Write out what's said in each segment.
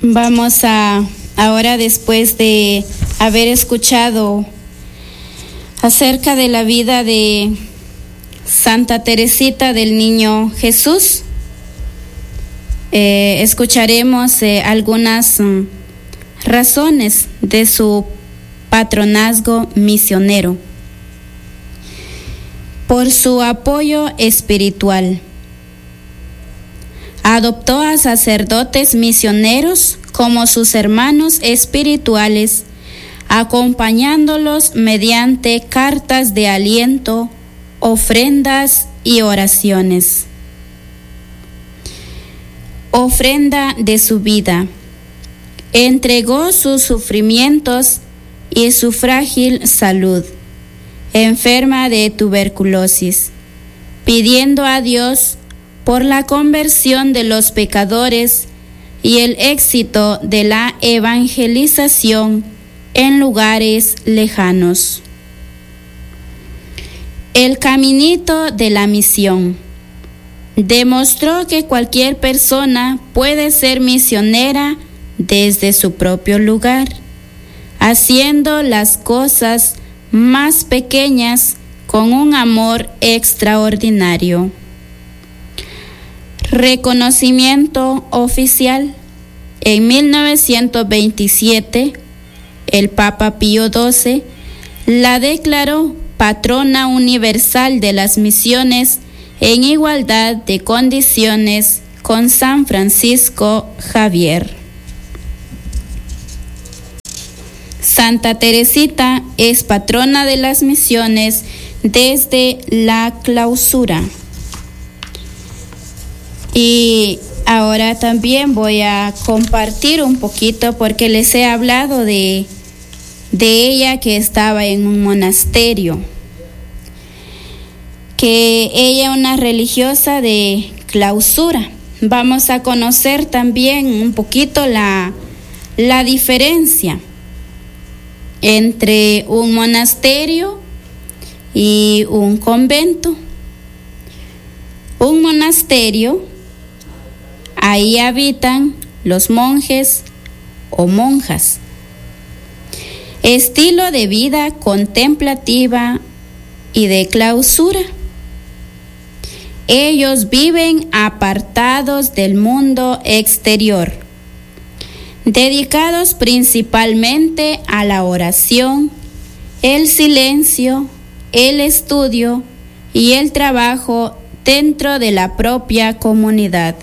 Vamos a ahora, después de haber escuchado acerca de la vida de Santa Teresita del Niño Jesús, escucharemos algunas razones de su patronazgo misionero. Por su apoyo espiritual, adoptó a sacerdotes misioneros como sus hermanos espirituales, acompañándolos mediante cartas de aliento, ofrendas y oraciones. Ofrenda de su vida. Entregó sus sufrimientos y su frágil salud, enferma de tuberculosis, pidiendo a Dios por la conversión de los pecadores y el éxito de la evangelización en lugares lejanos. El caminito de la misión. Demostró que cualquier persona puede ser misionera desde su propio lugar, haciendo las cosas más pequeñas con un amor extraordinario. Reconocimiento oficial. En 1927, el Papa Pío XII la declaró patrona universal de las misiones en igualdad de condiciones con San Francisco Javier. Santa Teresita es patrona de las misiones desde la clausura. Y ahora también voy a compartir un poquito porque les he hablado de ella, que estaba en un monasterio, que ella una religiosa de clausura. Vamos a conocer también un poquito la diferencia entre un monasterio y un convento. Un monasterio, ahí habitan los monjes o monjas. Estilo de vida contemplativa y de clausura. Ellos viven apartados del mundo exterior, dedicados principalmente a la oración, el silencio, el estudio y el trabajo dentro de la propia comunidad.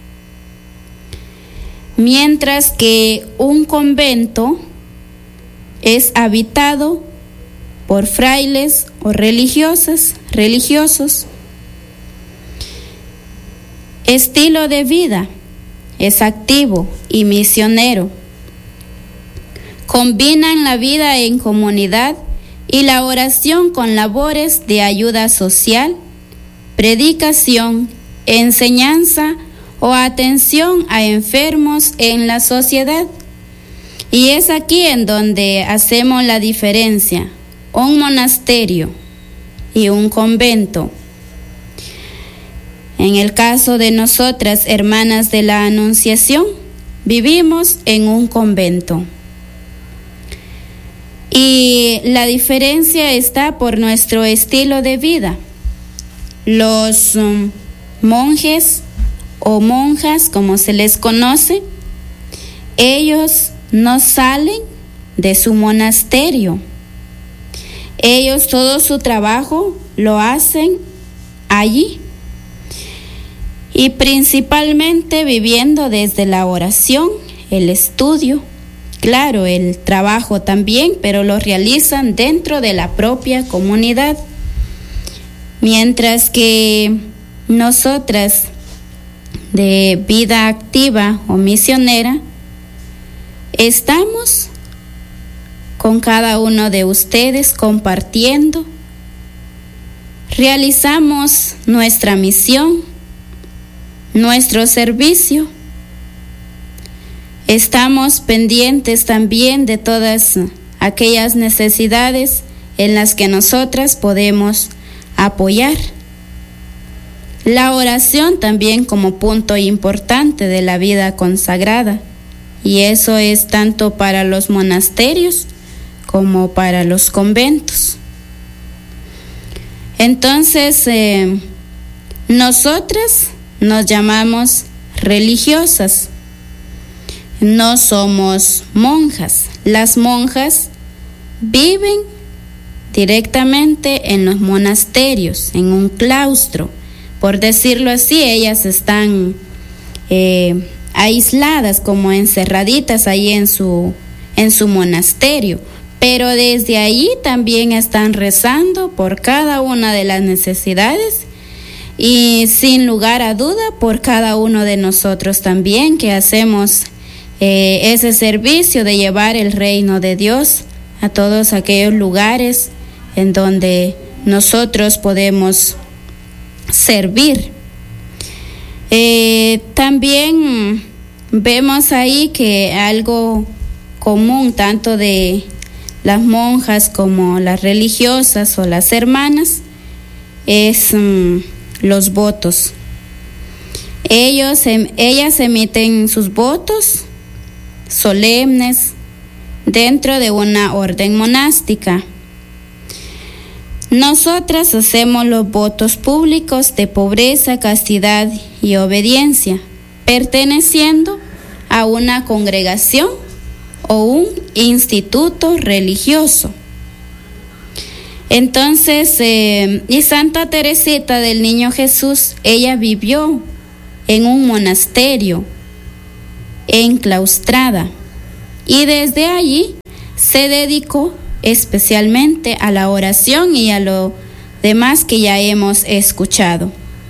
Mientras que un convento es habitado por frailes o religiosos. Estilo de vida. Es activo y misionero. Combinan la vida en comunidad y la oración con labores de ayuda social, predicación, enseñanza o atención a enfermos en la sociedad. Y es aquí en donde hacemos la diferencia: un monasterio y un convento. En el caso de nosotras, hermanas de la Anunciación, vivimos en un convento. Y la diferencia está por nuestro estilo de vida. Los monjes o monjas, como se les conoce, ellos no salen de su monasterio. Ellos todo su trabajo lo hacen allí. Y principalmente viviendo desde la oración, el estudio, claro, el trabajo también, pero lo realizan dentro de la propia comunidad. Mientras que nosotras, de vida activa o misionera, estamos con cada uno de ustedes compartiendo, realizamos nuestra misión, nuestro servicio. Estamos pendientes también de todas aquellas necesidades en las que nosotras podemos apoyar. La oración también como punto importante de la vida consagrada y eso es tanto para los monasterios como para los conventos. Entonces, nosotras nos llamamos religiosas, no somos monjas. Las monjas viven directamente en los monasterios, en un claustro, por decirlo así. Ellas están aisladas, como encerraditas ahí en su monasterio, pero desde allí también están rezando por cada una de las necesidades y sin lugar a duda por cada uno de nosotros también, que hacemos ese servicio de llevar el reino de Dios a todos aquellos lugares en donde nosotros podemos servir. También vemos ahí que algo común tanto de las monjas como las religiosas o las hermanas es los votos. Ellas emiten sus votos solemnes dentro de una orden monástica. Nosotras hacemos los votos públicos de pobreza, castidad y obediencia, perteneciendo a una congregación o un instituto religioso. Entonces, y Santa Teresita del Niño Jesús, ella vivió en un monasterio, enclaustrada, y desde allí se dedicó especialmente a la oración y a lo demás que ya hemos escuchado.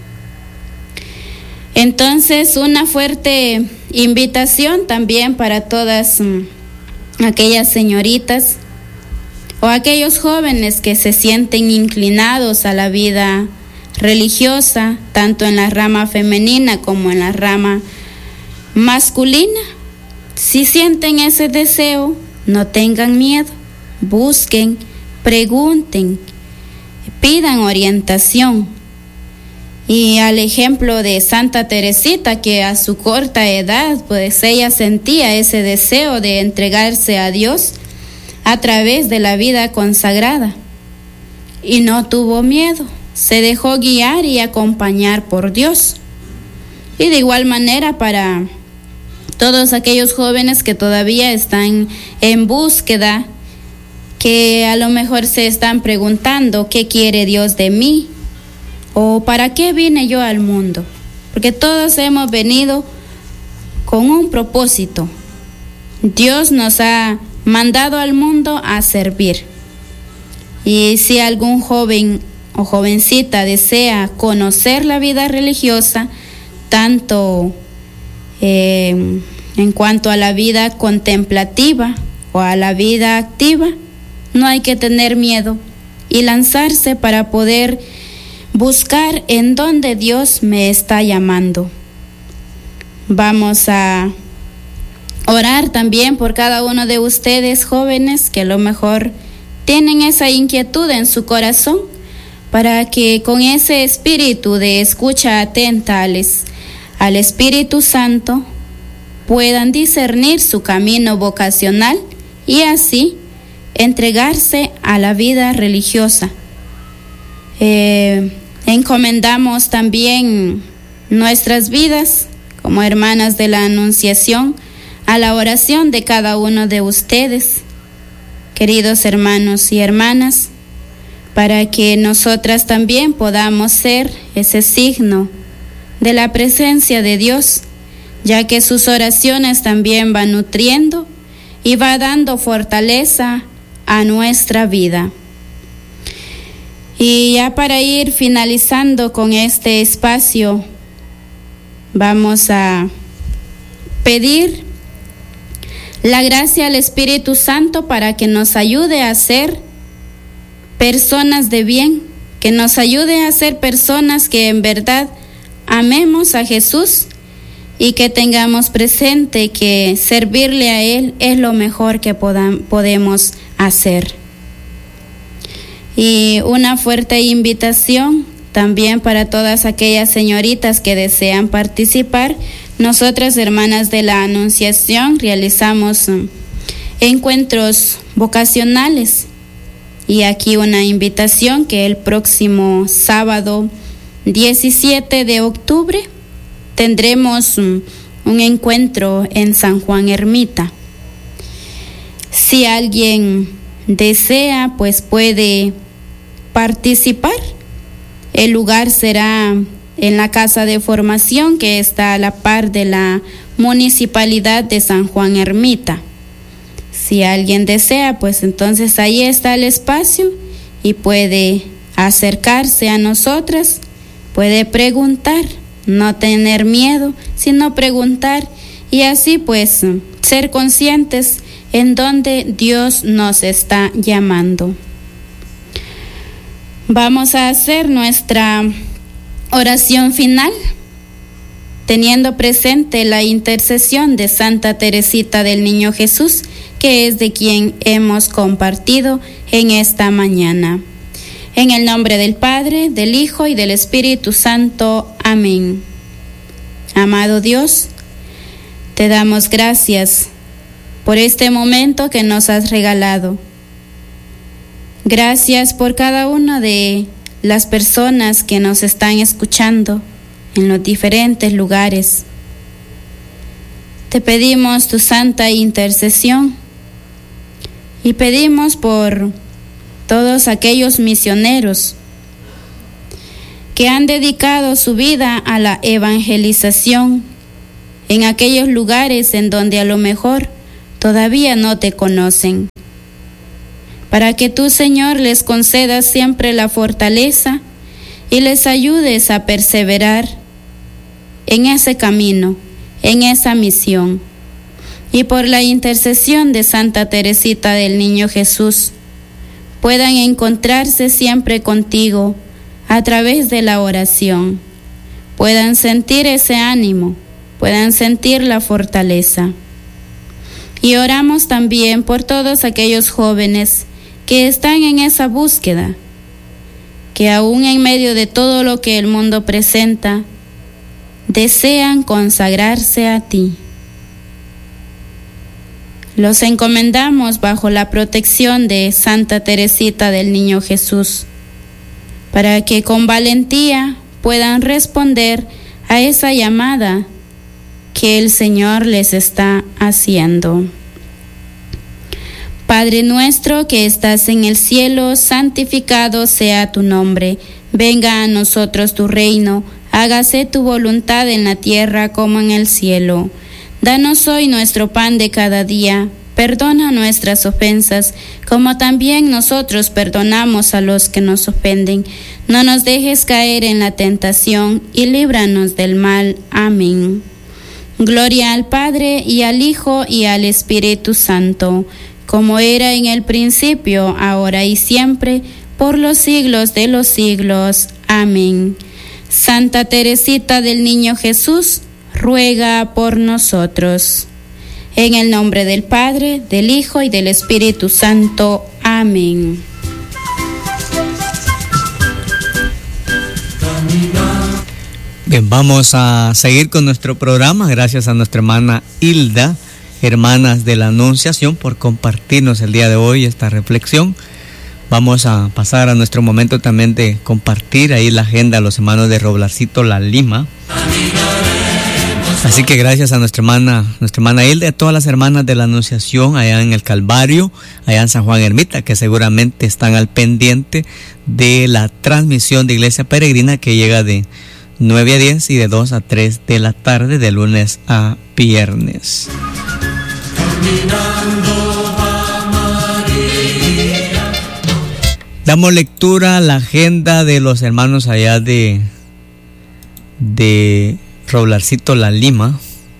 Entonces, una fuerte invitación también para todas aquellas señoritas o aquellos jóvenes que se sienten inclinados a la vida religiosa, tanto en la rama femenina como en la rama masculina. Si sienten ese deseo, no tengan miedo, busquen, pregunten, pidan orientación. Y al ejemplo de Santa Teresita, que a su corta edad, pues ella sentía ese deseo de entregarse a Dios a través de la vida consagrada y no tuvo miedo, se dejó guiar y acompañar por Dios. Y de igual manera para todos aquellos jóvenes que todavía están en búsqueda, que a lo mejor se están preguntando qué quiere Dios de mí o para qué vine yo al mundo, porque todos hemos venido con un propósito. Dios nos ha mandado al mundo a servir. Y si algún joven o jovencita desea conocer la vida religiosa, tanto en cuanto a la vida contemplativa o a la vida activa, no hay que tener miedo y lanzarse para poder buscar en dónde Dios me está llamando. Vamos a orar también por cada uno de ustedes jóvenes que a lo mejor tienen esa inquietud en su corazón, para que con ese espíritu de escucha atenta al Espíritu Santo puedan discernir su camino vocacional y así entregarse a la vida religiosa. Encomendamos también nuestras vidas como hermanas de la Anunciación a la oración de cada uno de ustedes, queridos hermanos y hermanas, para que nosotras también podamos ser ese signo de la presencia de Dios, ya que sus oraciones también van nutriendo y va dando fortaleza a nuestra vida. Y ya para ir finalizando con este espacio, vamos a pedir la gracia al Espíritu Santo para que nos ayude a ser personas de bien, que nos ayude a ser personas que en verdad amemos a Jesús y que tengamos presente que servirle a Él es lo mejor que podemos hacer. Y una fuerte invitación también para todas aquellas señoritas que desean participar Nosotras, hermanas de la Anunciación, realizamos encuentros vocacionales, y aquí una invitación que el próximo sábado 17 de octubre tendremos un encuentro en San Juan Ermita. Si alguien desea, pues puede participar. El lugar será en la casa de formación que está a la par de la Municipalidad de San Juan Ermita. Si alguien desea, pues entonces ahí está el espacio y puede acercarse a nosotras, puede preguntar, no tener miedo, sino preguntar, y así pues ser conscientes en donde Dios nos está llamando. Vamos a hacer nuestra oración final, teniendo presente la intercesión de Santa Teresita del Niño Jesús, que es de quien hemos compartido en esta mañana. En el nombre del Padre, del Hijo y del Espíritu Santo. Amén. Amado Dios, te damos gracias por este momento que nos has regalado. Gracias por cada una de las personas que nos están escuchando en los diferentes lugares. Te pedimos tu santa intercesión y pedimos por todos aquellos misioneros que han dedicado su vida a la evangelización en aquellos lugares en donde a lo mejor todavía no te conocen, para que tú, Señor, les concedas siempre la fortaleza y les ayudes a perseverar en ese camino, en esa misión. Y por la intercesión de Santa Teresita del Niño Jesús, puedan encontrarse siempre contigo a través de la oración, puedan sentir ese ánimo, puedan sentir la fortaleza. Y oramos también por todos aquellos jóvenes que están en esa búsqueda, que aún en medio de todo lo que el mundo presenta, desean consagrarse a ti. Los encomendamos bajo la protección de Santa Teresita del Niño Jesús, para que con valentía puedan responder a esa llamada que el Señor les está haciendo. Padre nuestro que estás en el cielo, santificado sea tu nombre. Venga a nosotros tu reino, hágase tu voluntad en la tierra como en el cielo. Danos hoy nuestro pan de cada día, perdona nuestras ofensas, como también nosotros perdonamos a los que nos ofenden. No nos dejes caer en la tentación y líbranos del mal. Amén. Gloria al Padre y al Hijo y al Espíritu Santo, como era en el principio, ahora y siempre, por los siglos de los siglos. Amén. Santa Teresita del Niño Jesús, ruega por nosotros. En el nombre del Padre, del Hijo y del Espíritu Santo. Amén. Bien, vamos a seguir con nuestro programa. Gracias a nuestra hermana Hilda, hermanas de la Anunciación, por compartirnos el día de hoy esta reflexión. Vamos a pasar a nuestro momento también de compartir ahí la agenda a los hermanos de Roblarcito La Lima. Así que gracias a nuestra hermana Hilda y a todas las hermanas de la Anunciación allá en el Calvario, allá en San Juan Ermita, que seguramente están al pendiente de la transmisión de Iglesia Peregrina que llega de 9 a 10 y de 2 a 3 de la tarde, de lunes a viernes. Damos lectura a la agenda de los hermanos allá de Roblarcito La Lima,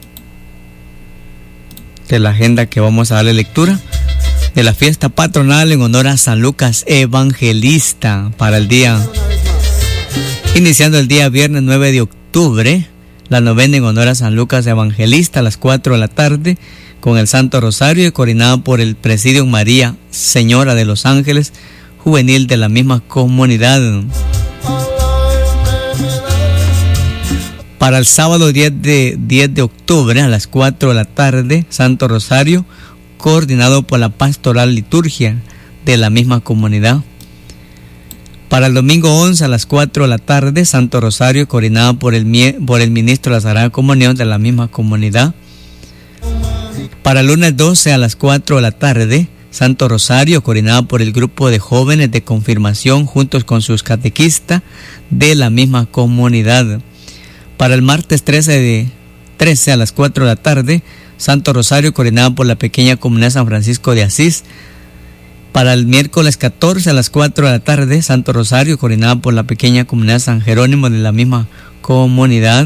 de la agenda que vamos a darle lectura, de la fiesta patronal en honor a San Lucas Evangelista, para el día, iniciando el día viernes 9 de octubre, la novena en honor a San Lucas Evangelista a las 4 de la tarde, con el Santo Rosario y coordinado por el Presidium María Señora de los Ángeles, juvenil de la misma comunidad. Para el sábado 10 de octubre a las 4 de la tarde, Santo Rosario, coordinado por la Pastoral Liturgia de la misma comunidad. Para el domingo 11 a las 4 de la tarde, Santo Rosario, coordinado por el ministro de la Sagrada Comunión de la misma comunidad. Para el lunes 12 a las 4 de la tarde, Santo Rosario, coordinado por el grupo de jóvenes de confirmación juntos con sus catequistas de la misma comunidad. Para el martes 13 a las 4 de la tarde, Santo Rosario, coordinado por la pequeña comunidad San Francisco de Asís. Para el miércoles 14 a las 4 de la tarde, Santo Rosario, coordinado por la pequeña comunidad San Jerónimo de la misma comunidad.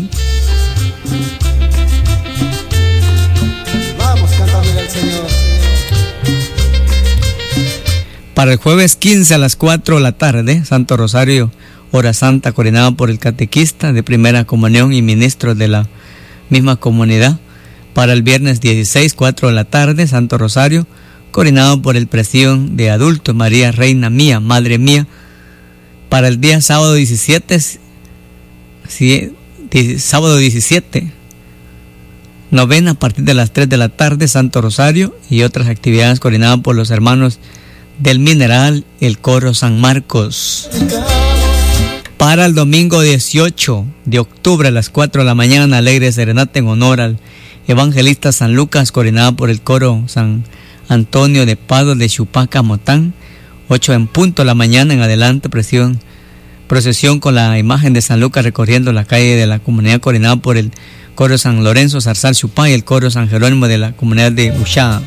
Vamos, cántame al Señor. Para el jueves 15 a las 4 de la tarde, Santo Rosario, Hora Santa, coordinado por el catequista de Primera Comunión y ministro de la misma comunidad. Para el viernes 16, 4 de la tarde, Santo Rosario, coordinado por el presión de adultos, María Reina Mía, Madre Mía. Para el día sábado 17, novena a partir de las 3 de la tarde, Santo Rosario y otras actividades coordinadas por los hermanos del Mineral, el coro San Marcos. Para el domingo 18 de octubre a las 4 de la mañana, alegre serenata en honor al evangelista San Lucas, coordinada por el coro San Antonio de Pado de Chupaca, Motán. 8 en punto de la mañana en adelante, procesión con la imagen de San Lucas recorriendo la calle de la comunidad, coordinada por el coro San Lorenzo Zarzal Chupá y el coro San Jerónimo de la comunidad de Ushá.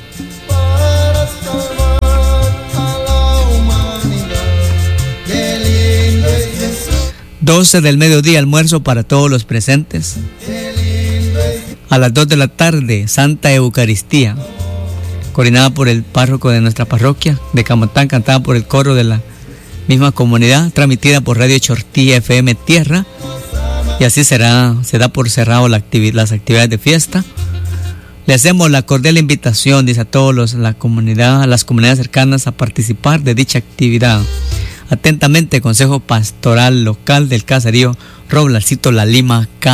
12 del mediodía, almuerzo para todos los presentes. A las 2 de la tarde, Santa Eucaristía, coordinada por el párroco de nuestra parroquia de Camotán, cantada por el coro de la misma comunidad, transmitida por Radio Chortilla FM Tierra. Y así se da por cerrado las actividades de fiesta. Le hacemos la cordial invitación, dice, a todos las comunidades cercanas a participar de dicha actividad. Atentamente, Consejo Pastoral Local del Caserío Roblarcito La Lima,